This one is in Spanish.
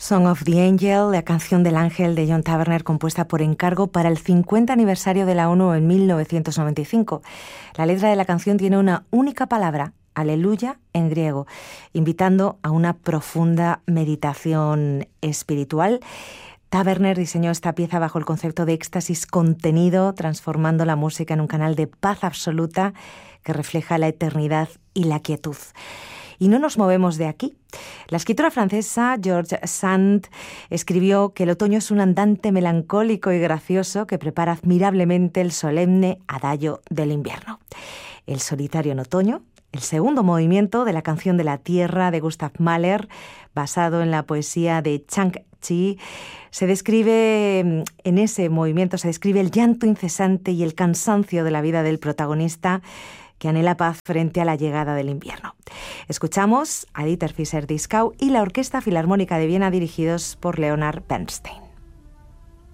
Song of the Angel, la canción del ángel de John Tavener, compuesta por encargo para el 50 aniversario de la ONU en 1995. La letra de la canción tiene una única palabra, aleluya, en griego, invitando a una profunda meditación espiritual. Tavener diseñó esta pieza bajo el concepto de éxtasis contenido, transformando la música en un canal de paz absoluta que refleja la eternidad y la quietud. Y no nos movemos de aquí. La escritora francesa George Sand escribió que el otoño es un andante melancólico y gracioso que prepara admirablemente el solemne adagio del invierno. El solitario en otoño, el segundo movimiento de la canción de la tierra de Gustav Mahler, basado en la poesía de Chang Chi, se describe en ese movimiento, se describe el llanto incesante y el cansancio de la vida del protagonista, que anhela paz frente a la llegada del invierno. Escuchamos a Dieter Fischer-Dieskau y la Orquesta Filarmónica de Viena, dirigidos por Leonard Bernstein.